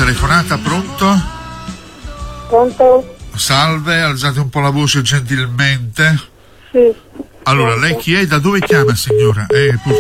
telefonata, pronto? Pronto? Salve, alzate un po' la voce gentilmente. Sì. Allora, lei chi è? Da dove chiama, signora?